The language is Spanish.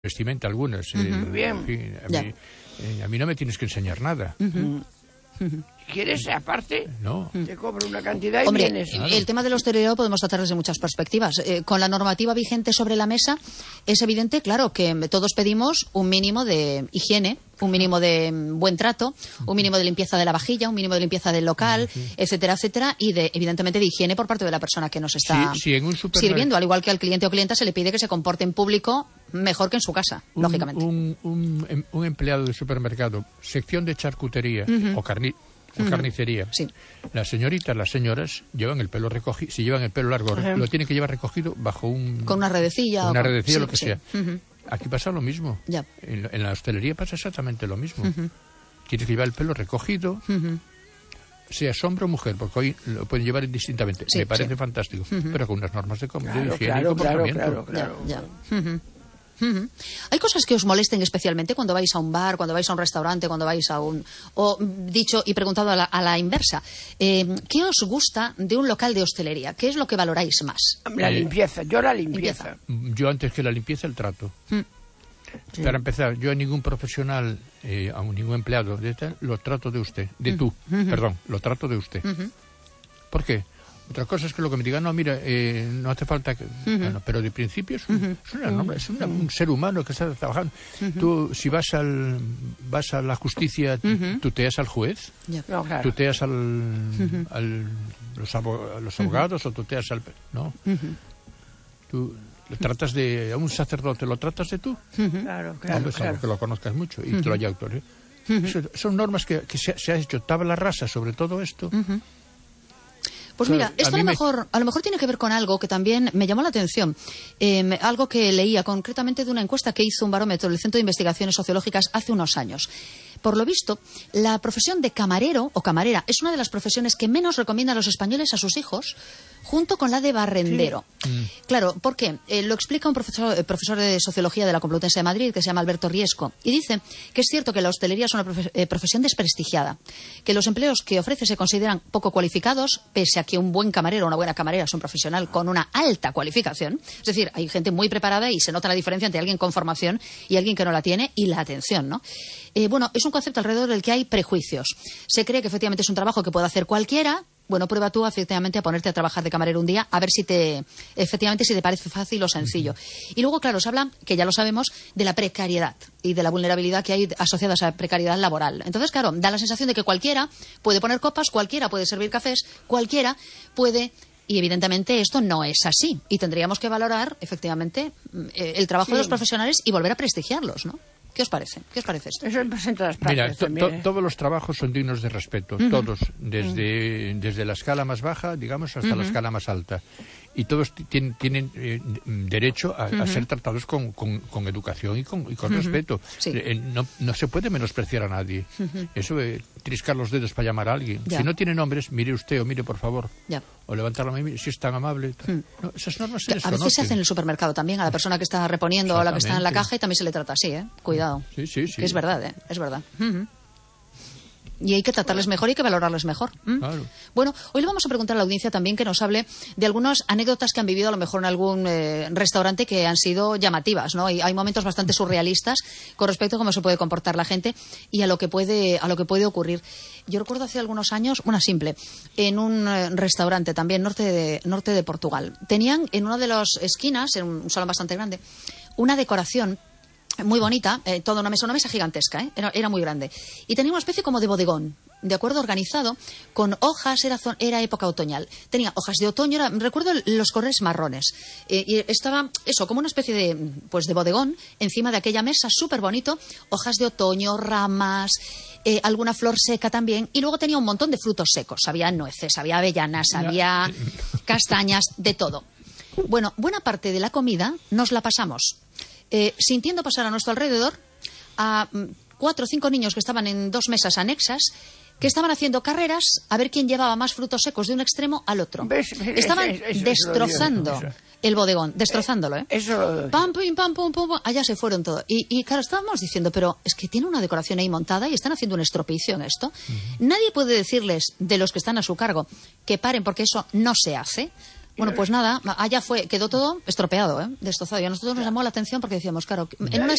vestimenta algunas. Bien. En fin, a mí no me tienes que enseñar nada. ¿Quieres aparte? No. Te cobro una cantidad y Hombre, vienes. el tema de la hostelería lo podemos tratar desde muchas perspectivas. Con la normativa vigente sobre la mesa, es evidente, claro, que todos pedimos un mínimo de higiene, un mínimo de buen trato, un mínimo de limpieza de la vajilla, un mínimo de limpieza del local, etcétera, etcétera, y evidentemente de higiene por parte de la persona que nos está sirviendo, al igual que al cliente o clienta se le pide que se comporte en público mejor que en su casa, lógicamente. Un empleado de supermercado, sección de charcutería o carnicería. Sí. Las señoras llevan el pelo recogido, si llevan el pelo largo, lo tienen que llevar recogido bajo con una redecilla. Una redecilla, lo que sea. Aquí pasa lo mismo. Ya. En la hostelería pasa exactamente lo mismo. Tienes que llevar el pelo recogido, sea hombre o mujer, porque hoy lo pueden llevar indistintamente. Me parece fantástico, pero con unas normas de higiene y comportamiento. Claro. ¿Hay cosas que os molesten especialmente cuando vais a un bar, cuando vais a un restaurante, cuando vais a un... O dicho y preguntado a la inversa, ¿qué os gusta de un local de hostelería? ¿Qué es lo que valoráis más? La limpieza, yo la limpieza. Yo antes que la limpieza, el trato. Sí. Para empezar, yo a ningún profesional, a ningún empleado, lo trato de usted, de tú, perdón, lo trato de usted. ¿Por qué? Otra cosa es que lo que me digan, no, mira, no hace falta que... Bueno, pero de principio es un ser humano que está trabajando. Tú, si vas a la justicia, tuteas al juez, No, claro. tuteas los abogados o tuteas al... No. Tú lo tratas a un sacerdote, ¿lo tratas de tú? Claro. Salvo que lo conozcas mucho y te lo haya autorizado. Son normas que se ha hecho tabla rasa sobre todo esto. Pues mira, esto a lo mejor tiene que ver con algo que también me llamó la atención. Algo que leía concretamente de una encuesta que hizo un barómetro del Centro de Investigaciones Sociológicas hace unos años. Por lo visto, la profesión de camarero o camarera es una de las profesiones que menos recomiendan los españoles a sus hijos, junto con la de barrendero. Claro, ¿por qué? Lo explica un profesor de Sociología de la Complutense de Madrid, que se llama Alberto Riesco, y dice que es cierto que la hostelería es una profesión desprestigiada, que los empleos que ofrece se consideran poco cualificados, pese a que un buen camarero o una buena camarera es un profesional con una alta cualificación. Es decir, hay gente muy preparada y se nota la diferencia entre alguien con formación y alguien que no la tiene, y la atención, ¿no? Bueno, es un concepto alrededor del que hay prejuicios. Se cree que efectivamente es un trabajo que puede hacer cualquiera. Bueno, prueba tú efectivamente a ponerte a trabajar de camarero un día, a ver si te parece fácil o sencillo. Y luego, claro, se habla, que ya lo sabemos, de la precariedad y de la vulnerabilidad que hay asociada a esa precariedad laboral. Entonces, claro, da la sensación de que cualquiera puede poner copas, cualquiera puede servir cafés, cualquiera puede... Y evidentemente esto no es así. Y tendríamos que valorar, efectivamente, el trabajo de los profesionales y volver a prestigiarlos, ¿no? ¿Qué os parece? ¿Qué os parece esto? Eso representa las partes. Mira, todos los trabajos son dignos de respeto, todos, desde la escala más baja, digamos, hasta la escala más alta. Y todos tienen derecho a ser tratados con educación y con respeto. Sí. No se puede menospreciar a nadie. Eso de triscar los dedos para llamar a alguien. Ya. Si no tiene nombres, mire usted o mire por favor. Ya. O levantar la mano, si es tan amable. No, esas normas se A desconocen. veces se hace en el supermercado también, a la persona que está reponiendo o a la que está en la caja, y también se le trata así, ¿eh? Cuidado. Sí. Que es verdad, es verdad. Y hay que tratarles mejor y hay que valorarles mejor. Claro. Bueno, hoy le vamos a preguntar a la audiencia también que nos hable de algunas anécdotas que han vivido a lo mejor en algún restaurante que han sido llamativas, ¿no? Y hay momentos bastante surrealistas con respecto a cómo se puede comportar la gente y a lo que puede ocurrir. Yo recuerdo hace algunos años, una simple, en un restaurante también norte de Portugal. Tenían en una de las esquinas, en un salón bastante grande, una decoración muy bonita, toda una mesa gigantesca, era muy grande. Y tenía una especie como de bodegón, de acuerdo, organizado, con hojas, era época otoñal. Tenía hojas de otoño, recuerdo los corrés marrones. Y estaba eso, como una especie de bodegón encima de aquella mesa, súper bonito, hojas de otoño, ramas, alguna flor seca también. Y luego tenía un montón de frutos secos. Había nueces, había avellanas, había castañas, de todo. Bueno, buena parte de la comida nos la pasamos sintiendo pasar a nuestro alrededor a 4 o 5 niños que estaban en 2 mesas anexas, que estaban haciendo carreras a ver quién llevaba más frutos secos de un extremo al otro. Estaban destrozando el bodegón, destrozándolo, ¿eh? Pam, pim, pam, pum, pum, allá se fueron todos. Y claro, estábamos diciendo, pero es que tiene una decoración ahí montada y están haciendo un estropicio en esto. Nadie puede decirles, de los que están a su cargo, que paren porque eso no se hace. Bueno, pues nada, allá quedó todo estropeado, destrozado. Y a nosotros nos llamó la atención porque decíamos, claro, en una